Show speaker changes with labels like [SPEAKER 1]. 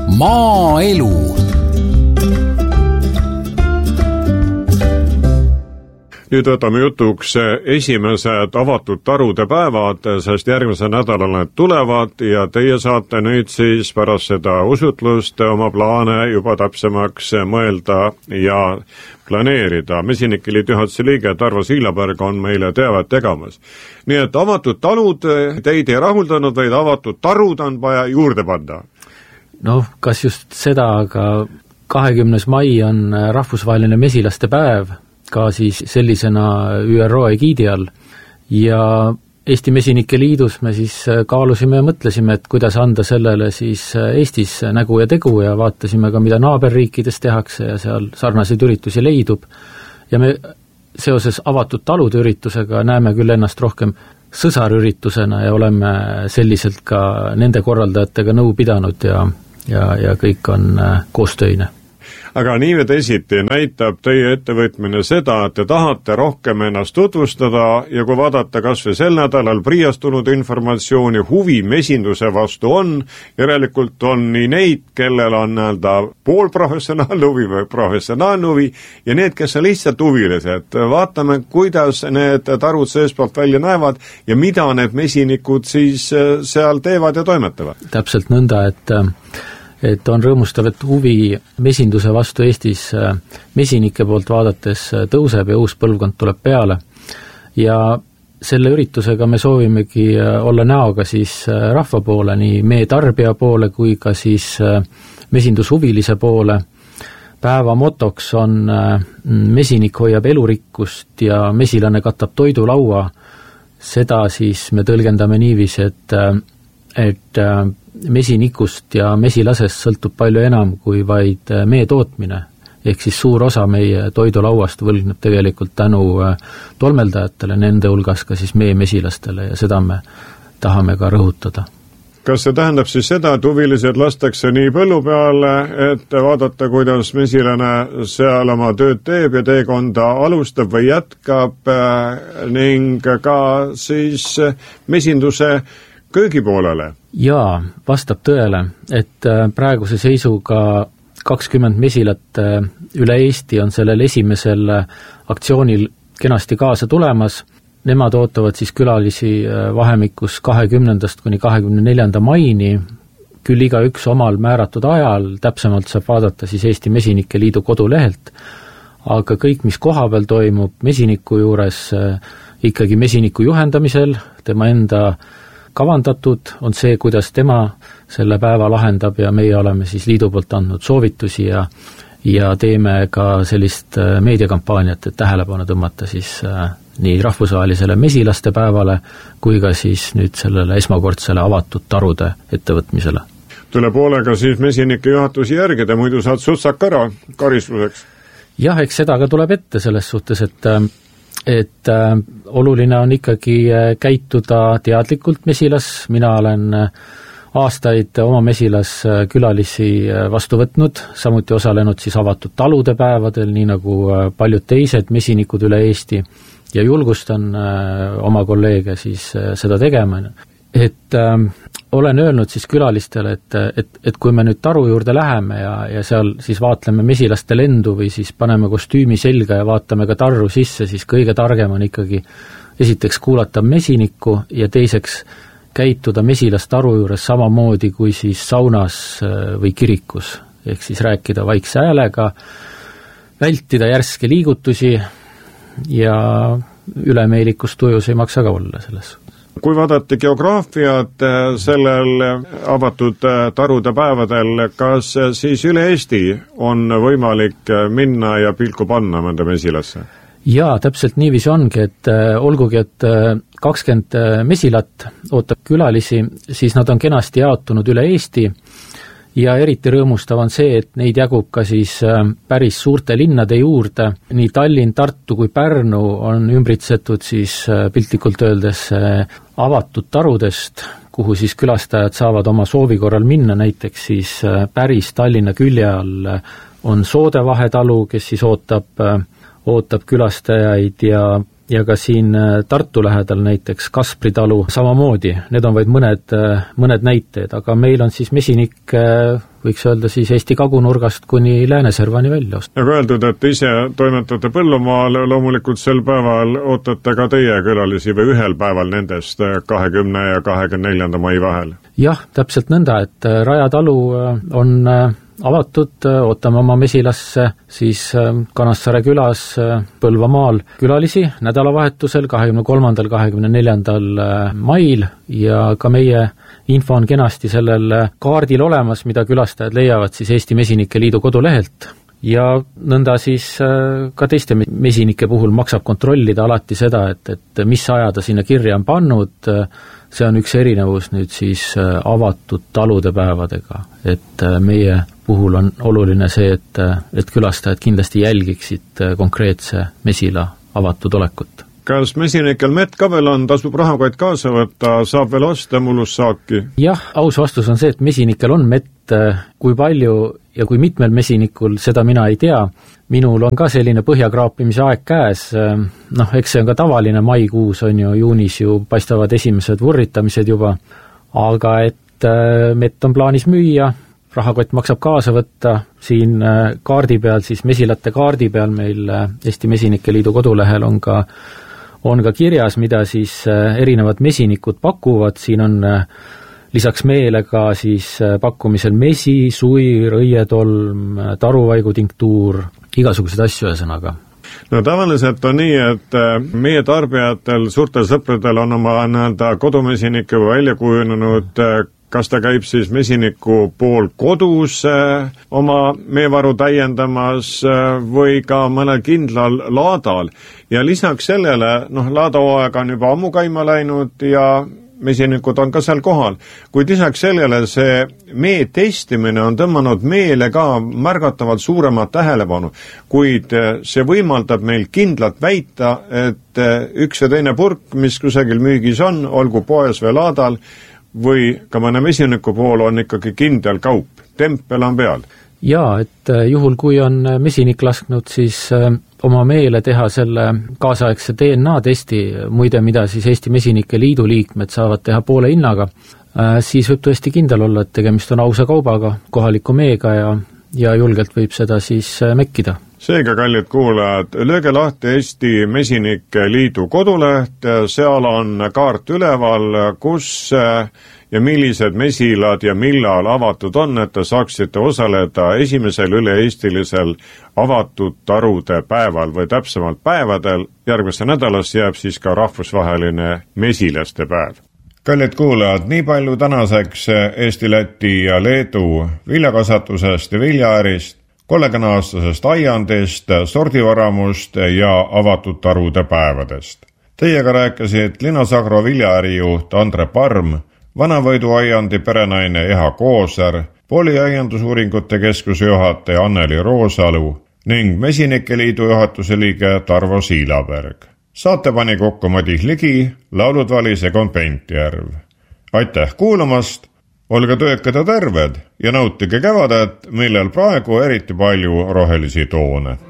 [SPEAKER 1] Maaelu. Nüüd võtame jutuks esimesed avatud tarude päevad, sest järgmisel nädalal need tulevad ja teie saate nüüd siis pärast seda usutlust oma plaane juba täpsemaks mõelda ja planeerida. Mesinike liidu juhatuse liige Tarvo Siilaberg on meile teavet tegemas. Nii et avatud talud teid ei rahuldanud, vaid avatud tarud on vaja juurde panna.
[SPEAKER 2] Kas just seda, aga 20. mai on rahvusvaheline mesilaste päev, ka siis sellisena ÜRO egiidi all. Ja Eesti Mesinike Liidus me siis kaalusime ja mõtlesime, et kuidas anda sellele siis Eestis nägu ja tegu ja vaatasime ka, mida naaberriikides tehakse ja seal sarnaseid üritusi leidub. Ja me seoses avatud talude üritusega näeme küll ennast rohkem sõsarüritusena ja oleme selliselt ka nende korraldajatega nõu pidanud ja kõik on koostöine.
[SPEAKER 1] Aga nii või teisiti näitab teie ettevõtmine seda, et te tahate rohkem ennast tutvustada ja kui vaadata kas või sel nädalal Priiast tulnud informatsiooni, huvi mesinduse vastu on, järelikult on nii neid, kellel on poolprofessionaalne huvi või professionaalne huvi ja need, kes on lihtsalt huvilised. Vaatame, kuidas need tarud seespoolt välja näevad ja mida need mesinikud siis seal teevad ja toimetavad.
[SPEAKER 2] Täpselt nõnda, et on rõõmustav, et huvi mesinduse vastu Eestis mesinike poolt vaadates tõuseb ja uus põlvkond tuleb peale. Ja selle üritusega me soovimegi olla näoga siis rahva poole, nii meie tarbija poole kui ka siis mesindushuvilise poole. Päeva motoks on mesinik hoiab elurikkust ja mesilane katab toidulaua. Seda siis me tõlgendame niiviisi, et mesinikust ja mesilasest sõltub palju enam kui vaid mee tootmine, ehk siis suur osa meie toidulauast võlgneb tegelikult tänu tolmeldajatele, nende hulgas ka siis meie mesilastele ja seda me tahame ka rõhutada.
[SPEAKER 1] Kas see tähendab siis seda, et huvilised lastakse nii põllu peale, et vaadata, kuidas mesilane seal oma tööd teeb ja teekonda alustab või jätkab ning ka siis mesinduse köögi poolele?
[SPEAKER 2] Jaa, vastab tõele, et praeguse seisuga 20 mesilat üle Eesti on sellel esimesel aktsioonil kenasti kaasa tulemas. Nemad ootavad siis külalisi vahemikus 20. kuni 24. maini, küll igaüks omal määratud ajal, täpsemalt saab vaadata siis Eesti Mesinike Liidu kodulehelt, aga kõik, mis kohapeal toimub mesiniku juures, ikkagi mesiniku juhendamisel, tema enda kavandatud on see, kuidas tema selle päeva lahendab ja meie oleme siis liidu poolt andnud soovitusi ja teeme ka sellist meediakampaaniat, et tähelepanu tõmmata siis nii rahvusvahelisele mesilaste päevale kui ka siis nüüd sellele esmakordsele avatud tarude ettevõtmisele.
[SPEAKER 1] Tule poolega siis mesinike juhatusi järgida, muidu saad sutsak ära karistuseks.
[SPEAKER 2] Jah, eks seda ka tuleb ette selles suhtes, et oluline on ikkagi käituda teadlikult mesilas. Mina olen aastaid oma mesilas külalisi vastu võtnud, samuti osalenud siis avatud talude päevadel, nii nagu paljud teised mesinikud üle Eesti ja julgustan oma kolleege siis seda tegema. Et olen öelnud siis külalistele, et kui me nüüd taru juurde läheme ja seal siis vaatleme mesilaste lendu või siis paneme kostüümi selga ja vaatame ka tarru sisse, siis kõige targem on ikkagi esiteks kuulata mesinikku ja teiseks käituda mesilastaru juures samamoodi kui siis saunas või kirikus, ehk siis rääkida vaikse häälega, vältida järske liigutusi ja ülemeelikust tujus ei maksa ka olla selles.
[SPEAKER 1] Kui vaadati geograafiat sellel avatud tarude päevadel, kas siis üle Eesti on võimalik minna ja pilku panna mõnda mesilasse?
[SPEAKER 2] Jaa, täpselt niiviisi ongi, et olgugi, et 20 mesilat ootab külalisi, siis nad on kenasti jaotunud üle Eesti ja eriti rõõmustav on see, et neid jagub ka siis päris suurte linnade juurde. Nii Tallinn, Tartu kui Pärnu on ümbritsetud siis piltlikult öeldes avatud tarudest, kuhu siis külastajad saavad oma soovi korral minna, näiteks siis päris Tallinna külje all on Soodevahe talu, kes siis ootab külastajaid ja ja ka siin Tartu lähedal näiteks Kaspri talu samamoodi, need on vaid mõned näited, aga meil on siis mesinik, võiks öelda siis Eesti kagunurgast kuni Lääneservani välja.
[SPEAKER 1] Nagu öeldud, et ise toimetate Põllumaal, loomulikult sel päeval ootate ka teie külalisi või ühel päeval nendest 20. ja 24. mai vahel?
[SPEAKER 2] Jah, täpselt nõnda, et Raja talu on avatud, ootame oma mesilasse siis Kanassaare külas Põlvamaal külalisi nädalavahetusel 23. 24. mail ja ka meie info on kenasti sellel kaardil olemas, mida külastajad leiavad siis Eesti Mesinike Liidu kodulehelt. Ja nõnda siis ka teiste mesinike puhul maksab kontrollida alati seda, et mis aja ta sinna kirja on pannud, see on üks erinevus nüüd siis avatud talude päevadega, et meie puhul on oluline see, et külastajad kindlasti jälgiksid konkreetse mesila avatud olekut.
[SPEAKER 1] Kas mesinikel mett ka veel on, tasub rahakott kaasa võtta, saab veel osta mulussaaki?
[SPEAKER 2] Jah, aus vastus on see, et mesinikel on mett, kui palju ja kui mitmel mesinikul, seda mina ei tea. Minul on ka selline põhjakraapimise aeg käes, eks see on ka tavaline, maikuus on ju, juunis ju paistavad esimesed vurritamised juba, aga et mett on plaanis müüa, rahakott maksab kaasa võtta, siin kaardi peal, siis mesilate kaardi peal meil Eesti Mesinike Liidu kodulehel on ka kirjas, mida siis erinevad mesinikud pakuvad, siin on lisaks meele ka siis pakkumisel mesi, suir, õietolm, taruvaigu tinktuur, igasuguseid asju ühesõnaga.
[SPEAKER 1] No tavaliselt on nii, et meie tarbijatel, suurtel sõpradel on oma kodumesinikke välja kujunenud, kas ta käib siis mesiniku pool kodus oma meevaru täiendamas või ka mõnel kindlal laadal. Ja lisaks sellele, laadahooaeg on juba ammu käima läinud ja mesinikud on ka seal kohal. Kuid lisaks sellele see mee testimine on tõmmanud meele ka märgatavalt suuremat tähelepanu, kuid see võimaldab meil kindlalt väita, et üks ja teine purk, mis kusagil müügis on, olgu poes või laadal, või ka mõne mesiniku pool on ikkagi kindel kaup, tempel on peal.
[SPEAKER 2] Jaa, et juhul kui on mesinik lasknud siis oma meele teha selle kaasaegse DNA-testi, muide mida siis Eesti Mesinike Liidu liikmed saavad teha poole hinnaga, siis võib tõesti kindel olla, et tegemist on ausa kaubaga, kohaliku meega ja julgelt võib seda siis mekkida.
[SPEAKER 1] Seega, kallid kuulajad, lööge lahti Eesti Mesinike Liidu koduleht, seal on kaart üleval, kus ja millised mesilad ja millal avatud on, et te saaksite osaleda esimesel üle-eestilisel avatud tarude päeval või täpsemalt päevadel. Järgmisse nädalas jääb siis ka rahvusvaheline mesilaste päev. Kallid kuulajad, nii palju tänaseks Eesti, Läti ja Leedu viljakasvatusest ja viljaärist, 30-aastasest aiandist, sordivaramust ja avatud tarude päevadest. Teiega rääkisid Linnasagro viljaärijuht Andre Parm, Vanavõidu aiandi perenaine Eha Kooser, Poliaiandusuuringute keskuse juhataja Anneli Roosalu ning Mesinike Liidu juhatuse liige Tarvo Siilaberg. Saate pani kokku Madis Ligi, laulud valis Egon Pentjärv. Aitäh kuulamast, olge töökad ja terved ja nautige kevadet, millel praegu eriti palju rohelisi toone.